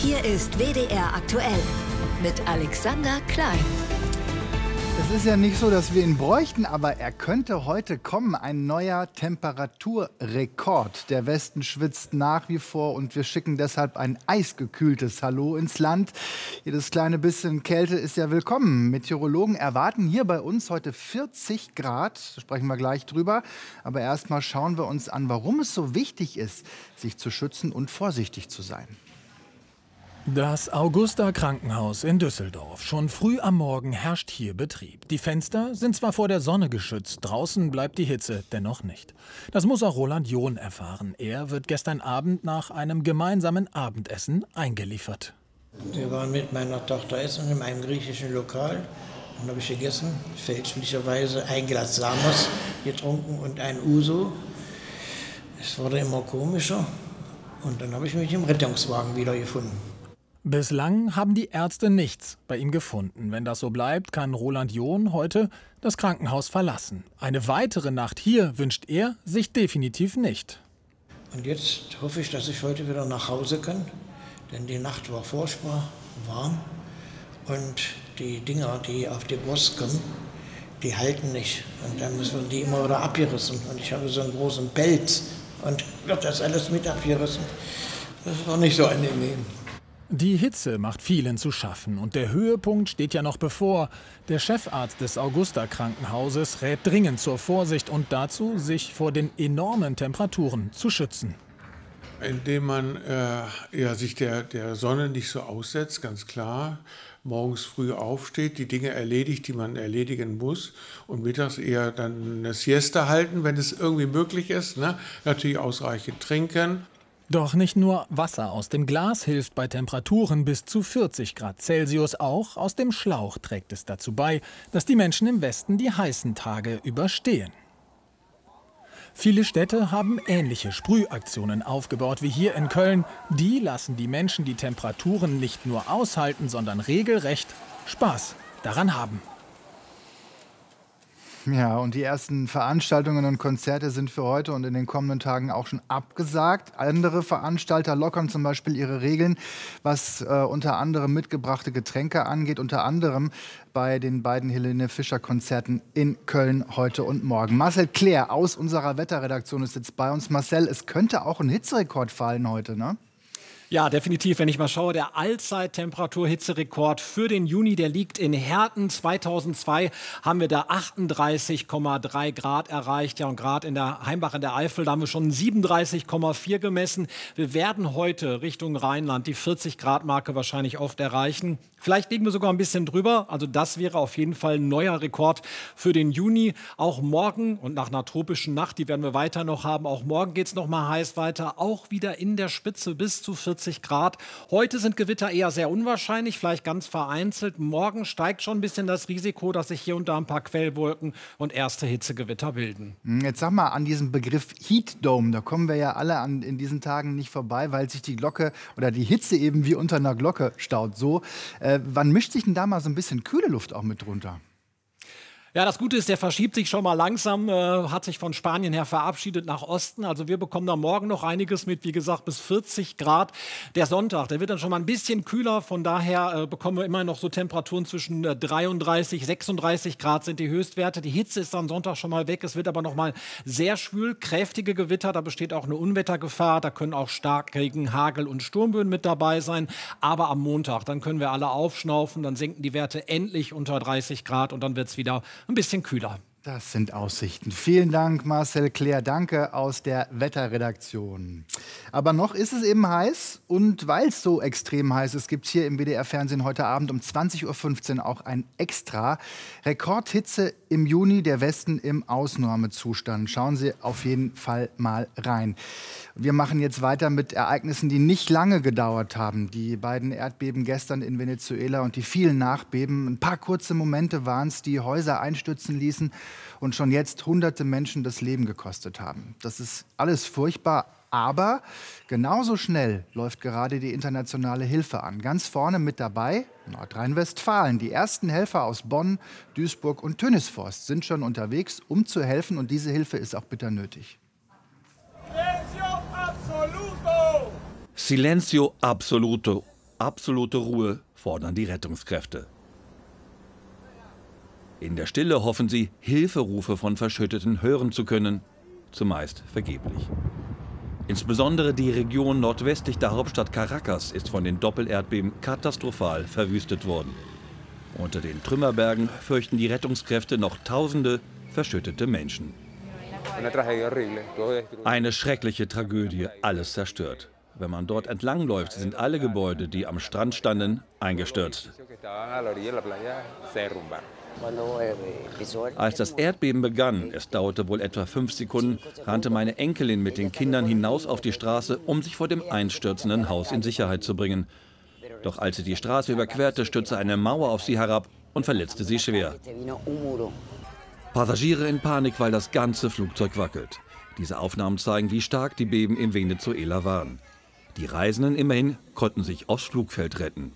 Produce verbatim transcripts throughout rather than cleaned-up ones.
Hier ist W D R aktuell mit Alexander Klein. Es ist ja nicht so, dass wir ihn bräuchten, aber er könnte heute kommen. Ein neuer Temperaturrekord. Der Westen schwitzt nach wie vor und wir schicken deshalb ein eisgekühltes Hallo ins Land. Jedes kleine bisschen Kälte ist ja willkommen. Meteorologen erwarten hier bei uns heute vierzig Grad. Da sprechen wir gleich drüber. Aber erstmal schauen wir uns an, warum es so wichtig ist, sich zu schützen und vorsichtig zu sein. Das Augusta-Krankenhaus in Düsseldorf. Schon früh am Morgen herrscht hier Betrieb. Die Fenster sind zwar vor der Sonne geschützt, draußen bleibt die Hitze dennoch nicht. Das muss auch Roland John erfahren. Er wird gestern Abend nach einem gemeinsamen Abendessen eingeliefert. Wir waren mit meiner Tochter essen in einem griechischen Lokal. Dann habe ich gegessen, fälschlicherweise ein Glas Samos getrunken und ein Uso. Es wurde immer komischer und dann habe ich mich im Rettungswagen wiedergefunden. Bislang haben die Ärzte nichts bei ihm gefunden. Wenn das so bleibt, kann Roland John heute das Krankenhaus verlassen. Eine weitere Nacht hier wünscht er sich definitiv nicht. Und jetzt hoffe ich, dass ich heute wieder nach Hause kann, denn die Nacht war furchtbar warm und die Dinger, die auf die Brust kommen, die halten nicht. Und dann müssen die immer wieder abgerissen. Und ich habe so einen großen Pelz und wird das alles mit abgerissen. Das ist auch nicht so angenehm. Die Hitze macht vielen zu schaffen und der Höhepunkt steht ja noch bevor. Der Chefarzt des Augusta-Krankenhauses rät dringend zur Vorsicht und dazu, sich vor den enormen Temperaturen zu schützen. Indem man äh, ja, sich der, der Sonne nicht so aussetzt, ganz klar. Morgens früh aufsteht, die Dinge erledigt, die man erledigen muss. Und mittags eher dann eine Siesta halten, wenn es irgendwie möglich ist. Ne? Natürlich ausreichend trinken. Doch nicht nur Wasser aus dem Glas hilft bei Temperaturen bis zu vierzig Grad Celsius. Auch aus dem Schlauch trägt es dazu bei, dass die Menschen im Westen die heißen Tage überstehen. Viele Städte haben ähnliche Sprühaktionen aufgebaut wie hier in Köln. Die lassen die Menschen die Temperaturen nicht nur aushalten, sondern regelrecht Spaß daran haben. Ja, und die ersten Veranstaltungen und Konzerte sind für heute und in den kommenden Tagen auch schon abgesagt. Andere Veranstalter lockern zum Beispiel ihre Regeln, was äh, unter anderem mitgebrachte Getränke angeht. Unter anderem bei den beiden Helene Fischer-Konzerten in Köln heute und morgen. Marcel Claire aus unserer Wetterredaktion ist jetzt bei uns. Marcel, es könnte auch ein Hitzerekord fallen heute, ne? Ja, definitiv. Wenn ich mal schaue, der Allzeit-Temperatur-Hitzerekord für den Juni, der liegt in Herten. zweitausendzwei haben wir da achtunddreißig Komma drei Grad erreicht. Ja, und gerade in der Heimbach in der Eifel, da haben wir schon siebenunddreißig Komma vier gemessen. Wir werden heute Richtung Rheinland die vierzig Grad Marke wahrscheinlich oft erreichen. Vielleicht liegen wir sogar ein bisschen drüber. Also das wäre auf jeden Fall ein neuer Rekord für den Juni. Auch morgen und nach einer tropischen Nacht, die werden wir weiter noch haben. Auch morgen geht es noch mal heiß weiter. Auch wieder in der Spitze bis zu vierzig Grad. Heute sind Gewitter eher sehr unwahrscheinlich, vielleicht ganz vereinzelt. Morgen steigt schon ein bisschen das Risiko, dass sich hier und da ein paar Quellwolken und erste Hitzegewitter bilden. Jetzt sag mal, an diesem Begriff Heat Dome, da kommen wir ja alle an, in diesen Tagen nicht vorbei, weil sich die Glocke oder die Hitze eben wie unter einer Glocke staut. So, äh, wann mischt sich denn da mal so ein bisschen kühle Luft auch mit drunter? Ja, das Gute ist, der verschiebt sich schon mal langsam, äh, hat sich von Spanien her verabschiedet nach Osten. Also wir bekommen da morgen noch einiges mit, wie gesagt, bis vierzig Grad. Der Sonntag, der wird dann schon mal ein bisschen kühler. Von daher äh, bekommen wir immer noch so Temperaturen zwischen äh, dreiunddreißig, sechsunddreißig Grad sind die Höchstwerte. Die Hitze ist dann Sonntag schon mal weg. Es wird aber noch mal sehr schwül, kräftige Gewitter. Da besteht auch eine Unwettergefahr. Da können auch Starkregen, Hagel und Sturmböen mit dabei sein. Aber am Montag, dann können wir alle aufschnaufen. Dann sinken die Werte endlich unter dreißig Grad und dann wird es wieder ein bisschen kühler. Das sind Aussichten. Vielen Dank, Marcel Claire. Danke aus der Wetterredaktion. Aber noch ist es eben heiß. Und weil es so extrem heiß ist, gibt es hier im W D R-Fernsehen heute Abend um zwanzig Uhr fünfzehn auch ein Extra. Rekordhitze im Juni, der Westen im Ausnahmezustand. Schauen Sie auf jeden Fall mal rein. Wir machen jetzt weiter mit Ereignissen, die nicht lange gedauert haben. Die beiden Erdbeben gestern in Venezuela und die vielen Nachbeben. Ein paar kurze Momente waren es, die Häuser einstürzen ließen und schon jetzt hunderte Menschen das Leben gekostet haben. Das ist alles furchtbar, aber genauso schnell läuft gerade die internationale Hilfe an. Ganz vorne mit dabei Nordrhein-Westfalen. Die ersten Helfer aus Bonn, Duisburg und Tönisvorst sind schon unterwegs, um zu helfen. Und diese Hilfe ist auch bitter nötig. Silencio absoluto. Absolute Ruhe fordern die Rettungskräfte. In der Stille hoffen sie, Hilferufe von Verschütteten hören zu können, zumeist vergeblich. Insbesondere die Region nordwestlich der Hauptstadt Caracas ist von den Doppelerdbeben katastrophal verwüstet worden. Unter den Trümmerbergen fürchten die Rettungskräfte noch tausende verschüttete Menschen. Eine schreckliche Tragödie, alles zerstört. Wenn man dort entlangläuft, sind alle Gebäude, die am Strand standen, eingestürzt. Als das Erdbeben begann, es dauerte wohl etwa fünf Sekunden, rannte meine Enkelin mit den Kindern hinaus auf die Straße, um sich vor dem einstürzenden Haus in Sicherheit zu bringen. Doch als sie die Straße überquerte, stürzte eine Mauer auf sie herab und verletzte sie schwer. Passagiere in Panik, weil das ganze Flugzeug wackelt. Diese Aufnahmen zeigen, wie stark die Beben in Venezuela waren. Die Reisenden immerhin konnten sich aufs Flugfeld retten.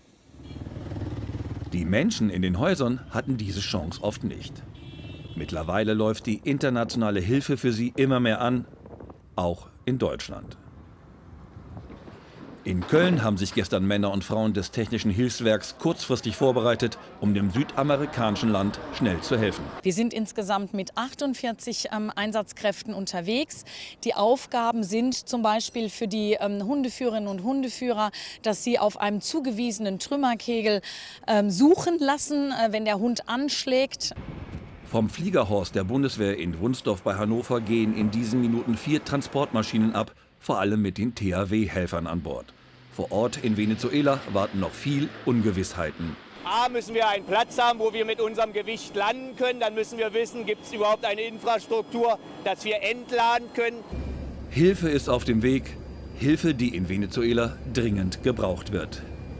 Die Menschen in den Häusern hatten diese Chance oft nicht. Mittlerweile läuft die internationale Hilfe für sie immer mehr an, auch in Deutschland. In Köln haben sich gestern Männer und Frauen des Technischen Hilfswerks kurzfristig vorbereitet, um dem südamerikanischen Land schnell zu helfen. Wir sind insgesamt mit achtundvierzig ähm, Einsatzkräften unterwegs. Die Aufgaben sind zum Beispiel für die ähm, Hundeführerinnen und Hundeführer, dass sie auf einem zugewiesenen Trümmerkegel ähm, suchen lassen, äh, wenn der Hund anschlägt. Vom Fliegerhorst der Bundeswehr in Wunsdorf bei Hannover gehen in diesen Minuten vier Transportmaschinen ab, vor allem mit den T H W-Helfern an Bord. Vor Ort in Venezuela warten noch viel Ungewissheiten. A, müssen wir einen Platz haben, wo wir mit unserem Gewicht landen können. Dann müssen wir wissen, gibt es überhaupt eine Infrastruktur, dass wir entladen können. Hilfe ist auf dem Weg. Hilfe, die in Venezuela dringend gebraucht wird.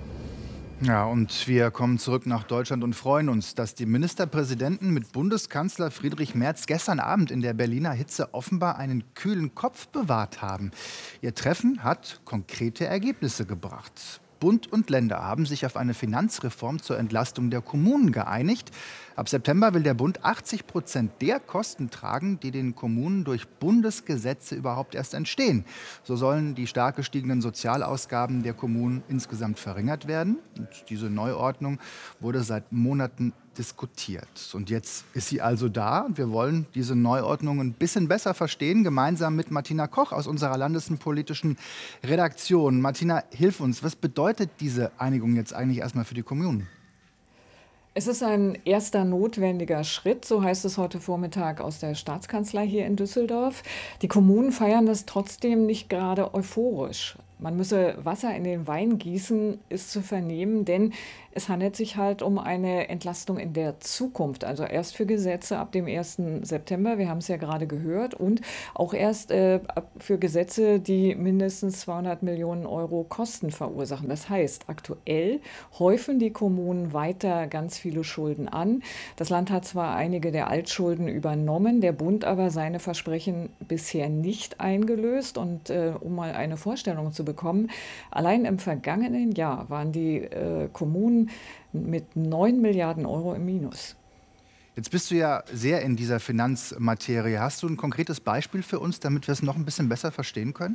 Ja, und wir kommen zurück nach Deutschland und freuen uns, dass die Ministerpräsidenten mit Bundeskanzler Friedrich Merz gestern Abend in der Berliner Hitze offenbar einen kühlen Kopf bewahrt haben. Ihr Treffen hat konkrete Ergebnisse gebracht. Bund und Länder haben sich auf eine Finanzreform zur Entlastung der Kommunen geeinigt. Ab September will der Bund achtzig Prozent der Kosten tragen, die den Kommunen durch Bundesgesetze überhaupt erst entstehen. So sollen die stark gestiegenen Sozialausgaben der Kommunen insgesamt verringert werden. Und diese Neuordnung wurde seit Monaten diskutiert. Und jetzt ist sie also da. Und wir wollen diese Neuordnung ein bisschen besser verstehen, gemeinsam mit Martina Koch aus unserer landespolitischen Redaktion. Martina, hilf uns. Was bedeutet diese Einigung jetzt eigentlich erstmal für die Kommunen? Es ist ein erster notwendiger Schritt, so heißt es heute Vormittag aus der Staatskanzlei hier in Düsseldorf. Die Kommunen feiern das trotzdem nicht gerade euphorisch. Man müsse Wasser in den Wein gießen, ist zu vernehmen, denn es handelt sich halt um eine Entlastung in der Zukunft. Also erst für Gesetze ab dem ersten September, wir haben es ja gerade gehört, und auch erst äh, für Gesetze, die mindestens zweihundert Millionen Euro Kosten verursachen. Das heißt, aktuell häufen die Kommunen weiter ganz viele Schulden an. Das Land hat zwar einige der Altschulden übernommen, der Bund aber seine Versprechen bisher nicht eingelöst. Und äh, um mal eine Vorstellung zu bekommen, allein im vergangenen Jahr waren die äh, Kommunen mit neun Milliarden Euro im Minus. Jetzt bist du ja sehr in dieser Finanzmaterie. Hast du ein konkretes Beispiel für uns, damit wir es noch ein bisschen besser verstehen können?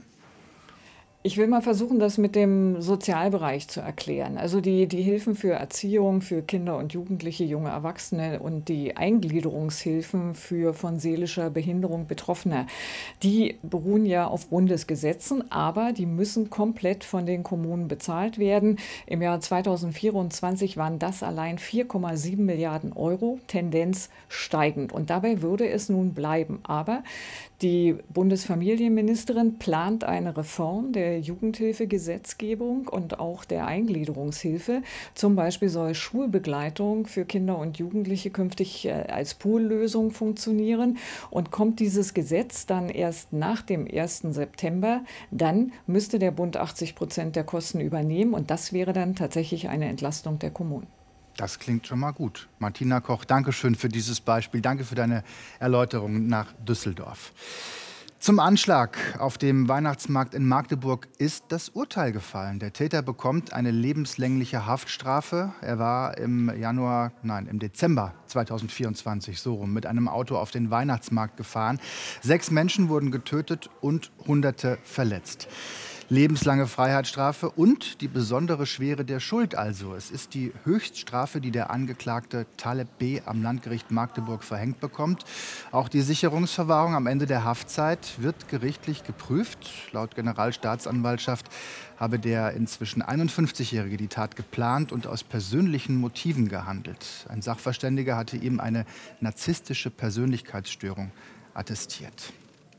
Ich will mal versuchen, das mit dem Sozialbereich zu erklären. Also die, die Hilfen für Erziehung, für Kinder und Jugendliche, junge Erwachsene und die Eingliederungshilfen für von seelischer Behinderung Betroffene, die beruhen ja auf Bundesgesetzen, aber die müssen komplett von den Kommunen bezahlt werden. Im Jahr zweitausendvierundzwanzig waren das allein vier Komma sieben Milliarden Euro, Tendenz steigend. Und dabei würde es nun bleiben. Aber die Bundesfamilienministerin plant eine Reform der Jugendhilfegesetzgebung und auch der Eingliederungshilfe. Zum Beispiel soll Schulbegleitung für Kinder und Jugendliche künftig als Poollösung funktionieren. Und kommt dieses Gesetz dann erst nach dem ersten September, dann müsste der Bund achtzig Prozent der Kosten übernehmen. Und das wäre dann tatsächlich eine Entlastung der Kommunen. Das klingt schon mal gut. Martina Koch, danke schön für dieses Beispiel. Danke für deine Erläuterung nach Düsseldorf. Zum Anschlag auf dem Weihnachtsmarkt in Magdeburg ist das Urteil gefallen. Der Täter bekommt eine lebenslängliche Haftstrafe. Er war im Januar, nein, im Dezember zweitausendvierundzwanzig so rum mit einem Auto auf den Weihnachtsmarkt gefahren. Sechs Menschen wurden getötet und Hunderte verletzt. Lebenslange Freiheitsstrafe und die besondere Schwere der Schuld also. Es ist die Höchststrafe, die der Angeklagte Taleb B. am Landgericht Magdeburg verhängt bekommt. Auch die Sicherungsverwahrung am Ende der Haftzeit wird gerichtlich geprüft. Laut Generalstaatsanwaltschaft habe der inzwischen einundfünfzigjährige die Tat geplant und aus persönlichen Motiven gehandelt. Ein Sachverständiger hatte ihm eine narzisstische Persönlichkeitsstörung attestiert.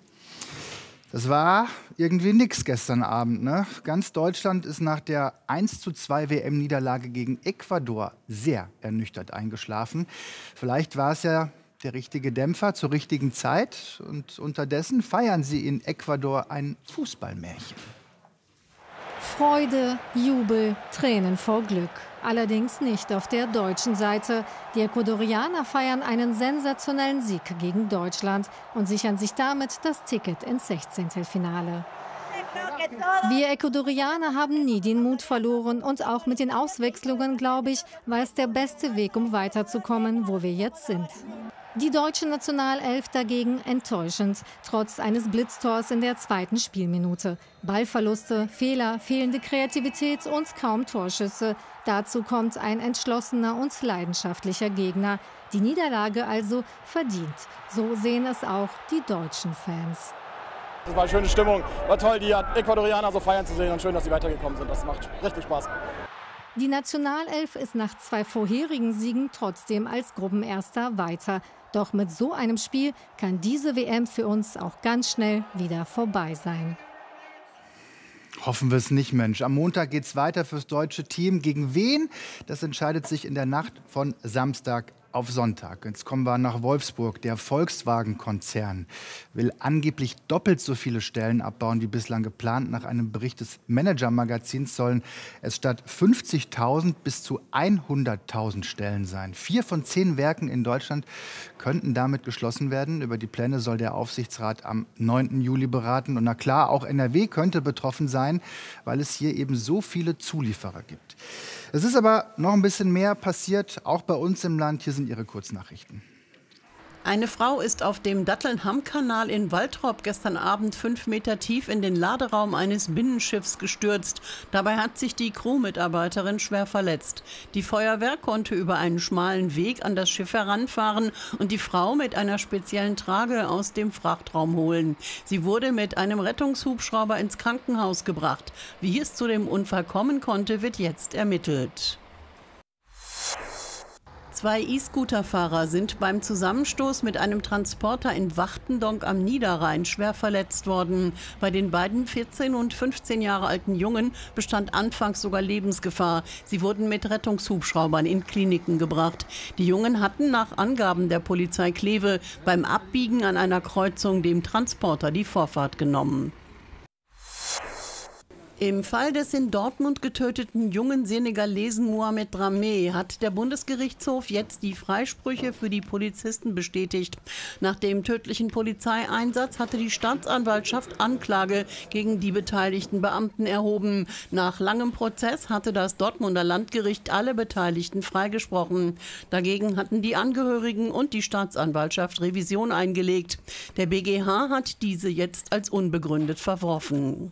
Das war irgendwie nix gestern Abend, ne? Ganz Deutschland ist nach der eins zu zwei W M-Niederlage gegen Ecuador sehr ernüchtert eingeschlafen. Vielleicht war es ja der richtige Dämpfer zur richtigen Zeit. Und unterdessen feiern sie in Ecuador ein Fußballmärchen. Freude, Jubel, Tränen vor Glück. Allerdings nicht auf der deutschen Seite. Die Ecuadorianer feiern einen sensationellen Sieg gegen Deutschland und sichern sich damit das Ticket ins Sechzehntelfinale. Wir Ecuadorianer haben nie den Mut verloren und auch mit den Auswechslungen, glaube ich, war es der beste Weg, um weiterzukommen, wo wir jetzt sind. Die deutsche Nationalelf dagegen enttäuschend, trotz eines Blitztors in der zweiten Spielminute. Ballverluste, Fehler, fehlende Kreativität und kaum Torschüsse. Dazu kommt ein entschlossener und leidenschaftlicher Gegner. Die Niederlage also verdient. So sehen es auch die deutschen Fans. Es war eine schöne Stimmung, war toll, die Ecuadorianer so feiern zu sehen und schön, dass sie weitergekommen sind. Das macht richtig Spaß. Die Nationalelf ist nach zwei vorherigen Siegen trotzdem als Gruppenerster weiter. Doch mit so einem Spiel kann diese W M für uns auch ganz schnell wieder vorbei sein. Hoffen wir es nicht, Mensch. Am Montag geht es weiter fürs deutsche Team. Gegen wen? Das entscheidet sich in der Nacht von Samstag auf Sonntag. Jetzt kommen wir nach Wolfsburg. Der Volkswagen-Konzern will angeblich doppelt so viele Stellen abbauen wie bislang geplant. Nach einem Bericht des Manager-Magazins sollen es statt fünfzigtausend bis zu hunderttausend Stellen sein. Vier von zehn Werken in Deutschland könnten damit geschlossen werden. Über die Pläne soll der Aufsichtsrat am neunten Juli beraten. Und na klar, auch N R W könnte betroffen sein, weil es hier eben so viele Zulieferer gibt. Es ist aber noch ein bisschen mehr passiert, auch bei uns im Land. Hier sind Ihre Kurznachrichten. Eine Frau ist auf dem Datteln-Hamm-Kanal in Waltrop gestern Abend fünf Meter tief in den Laderaum eines Binnenschiffs gestürzt. Dabei hat sich die Crewmitarbeiterin schwer verletzt. Die Feuerwehr konnte über einen schmalen Weg an das Schiff heranfahren und die Frau mit einer speziellen Trage aus dem Frachtraum holen. Sie wurde mit einem Rettungshubschrauber ins Krankenhaus gebracht. Wie es zu dem Unfall kommen konnte, wird jetzt ermittelt. Zwei E-Scooter-Fahrer sind beim Zusammenstoß mit einem Transporter in Wachtendonk am Niederrhein schwer verletzt worden. Bei den beiden vierzehn und fünfzehn Jahre alten Jungen bestand anfangs sogar Lebensgefahr. Sie wurden mit Rettungshubschraubern in Kliniken gebracht. Die Jungen hatten nach Angaben der Polizei Kleve beim Abbiegen an einer Kreuzung dem Transporter die Vorfahrt genommen. Im Fall des in Dortmund getöteten jungen Senegalesen Mohamed Dramé hat der Bundesgerichtshof jetzt die Freisprüche für die Polizisten bestätigt. Nach dem tödlichen Polizeieinsatz hatte die Staatsanwaltschaft Anklage gegen die beteiligten Beamten erhoben. Nach langem Prozess hatte das Dortmunder Landgericht alle Beteiligten freigesprochen. Dagegen hatten die Angehörigen und die Staatsanwaltschaft Revision eingelegt. Der B G H hat diese jetzt als unbegründet verworfen.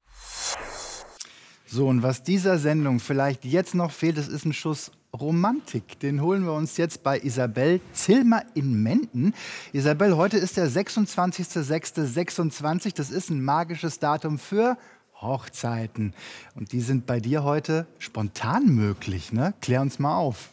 So, und was dieser Sendung vielleicht jetzt noch fehlt, das ist ein Schuss Romantik. Den holen wir uns jetzt bei Isabel Zillmer in Menden. Isabel, heute ist der sechsundzwanzigster sechster sechsundzwanzig. Das ist ein magisches Datum für Hochzeiten. Und die sind bei dir heute spontan möglich, ne? Klär uns mal auf.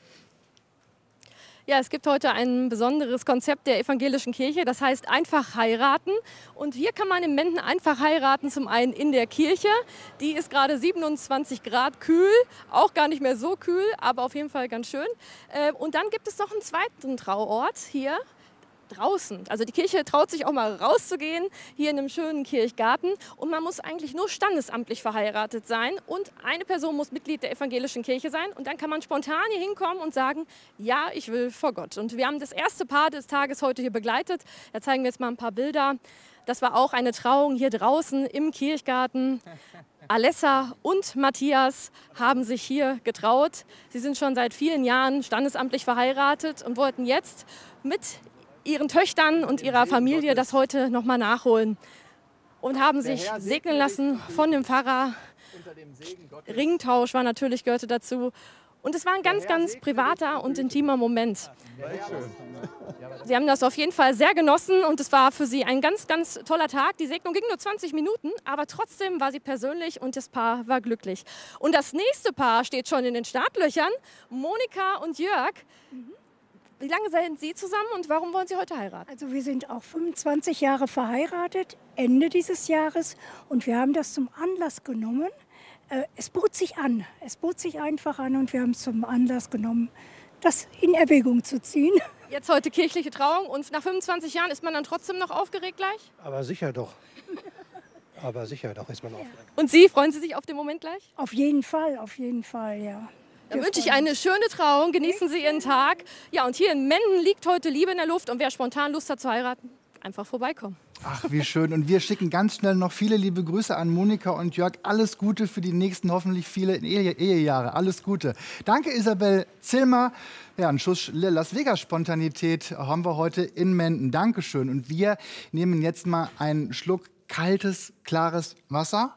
Ja, es gibt heute ein besonderes Konzept der evangelischen Kirche, das heißt einfach heiraten. Und hier kann man in Menden einfach heiraten, zum einen in der Kirche. Die ist gerade siebenundzwanzig Grad kühl, auch gar nicht mehr so kühl, aber auf jeden Fall ganz schön. Und dann gibt es noch einen zweiten Trauort hier draußen. Also die Kirche traut sich auch mal rauszugehen, hier in einem schönen Kirchgarten. Und man muss eigentlich nur standesamtlich verheiratet sein und eine Person muss Mitglied der evangelischen Kirche sein. Und dann kann man spontan hier hinkommen und sagen, ja, ich will vor Gott. Und wir haben das erste Paar des Tages heute hier begleitet. Da zeigen wir jetzt mal ein paar Bilder. Das war auch eine Trauung hier draußen im Kirchgarten. Alessa und Matthias haben sich hier getraut. Sie sind schon seit vielen Jahren standesamtlich verheiratet und wollten jetzt mit ihren Töchtern und ihrer Familie das heute noch mal nachholen. und haben sich segnen lassen von dem Pfarrer. Ringtausch war natürlich, gehörte dazu. Und es war ein ganz, ganz privater und intimer Moment. Sie haben das auf jeden Fall sehr genossen und es war für sie ein ganz, ganz toller Tag. Die Segnung ging nur zwanzig Minuten, aber trotzdem war sie persönlich und das Paar war glücklich. Und das nächste Paar steht schon in den Startlöchern, Monika und Jörg. Wie lange sind Sie zusammen und warum wollen Sie heute heiraten? Also wir sind auch fünfundzwanzig Jahre verheiratet, Ende dieses Jahres. Und wir haben das zum Anlass genommen. Äh, es bot sich an, es bot sich einfach an und wir haben es zum Anlass genommen, das in Erwägung zu ziehen. Jetzt heute kirchliche Trauung und nach fünfundzwanzig Jahren ist man dann trotzdem noch aufgeregt gleich? Aber sicher doch. Aber sicher doch ist man aufgeregt. Und Sie, freuen Sie sich auf den Moment gleich? Auf jeden Fall, auf jeden Fall, ja. Dann wünsche ich eine schöne Trauung, genießen Sie Ihren Tag. Ja, und hier in Menden liegt heute Liebe in der Luft und wer spontan Lust hat zu heiraten, einfach vorbeikommen. Ach, wie schön. Und wir schicken ganz schnell noch viele liebe Grüße an Monika und Jörg. Alles Gute für die nächsten hoffentlich viele Ehe Ehejahre. Alles Gute. Danke, Isabel Zillmer. Ja, einen Schuss Las Vegas-Spontanität haben wir heute in Menden. Dankeschön. Und wir nehmen jetzt mal einen Schluck kaltes, klares Wasser.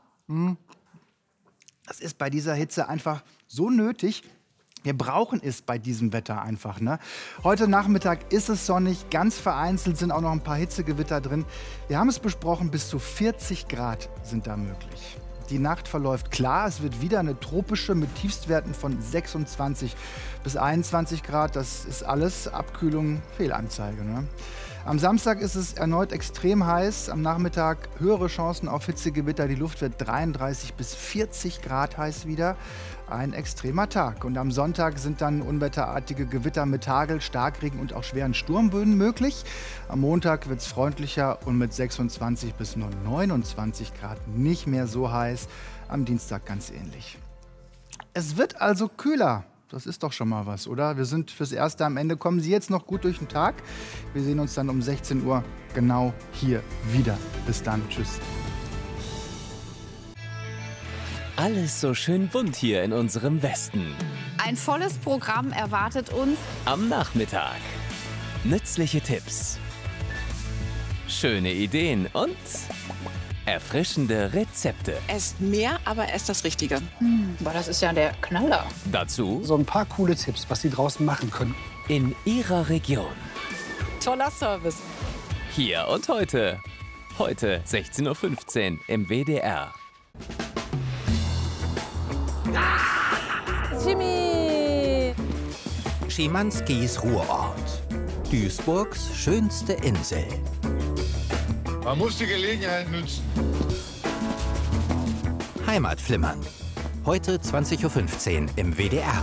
Das ist bei dieser Hitze einfach so nötig. Wir brauchen es bei diesem Wetter einfach. Ne? Heute Nachmittag ist es sonnig, ganz vereinzelt sind auch noch ein paar Hitzegewitter drin. Wir haben es besprochen, bis zu vierzig Grad sind da möglich. Die Nacht verläuft klar, es wird wieder eine tropische mit Tiefstwerten von sechsundzwanzig bis einundzwanzig Grad. Das ist alles Abkühlung, Fehlanzeige. Ne? Am Samstag ist es erneut extrem heiß. Am Nachmittag höhere Chancen auf Hitzegewitter. Die Luft wird dreiunddreißig bis vierzig Grad heiß wieder. Ein extremer Tag. Und am Sonntag sind dann unwetterartige Gewitter mit Hagel, Starkregen und auch schweren Sturmböen möglich. Am Montag wird es freundlicher und mit sechsundzwanzig bis nur neunundzwanzig Grad nicht mehr so heiß. Am Dienstag ganz ähnlich. Es wird also kühler. Das ist doch schon mal was, oder? Wir sind fürs Erste am Ende. Kommen Sie jetzt noch gut durch den Tag. Wir sehen uns dann um sechzehn Uhr genau hier wieder. Bis dann. Tschüss. Alles so schön bunt hier in unserem Westen. Ein volles Programm erwartet uns am Nachmittag. Nützliche Tipps, schöne Ideen und erfrischende Rezepte. Esst mehr, aber esst das Richtige. Hm, boah, das ist ja der Knaller. Dazu so ein paar coole Tipps, was Sie draußen machen können. In Ihrer Region. Toller Service. Hier und heute. Heute sechzehn Uhr fünfzehn im W D R. Jimmy! Schimanskis Ruhrort. Duisburgs schönste Insel. Man muss die Gelegenheit nutzen. Heimatflimmern. Heute zwanzig Uhr fünfzehn im W D R.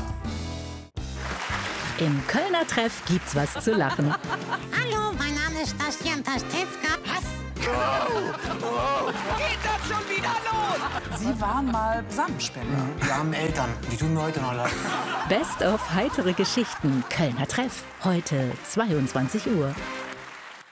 Im Kölner Treff gibt's was zu lachen. Hallo, mein Name ist Bastian Pastewka. Was? Oh, oh. Geht das schon wieder los? Sie waren mal Samenspender. Wir haben Eltern, die tun mir heute noch leid. Best of heitere Geschichten. Kölner Treff. Heute zweiundzwanzig Uhr.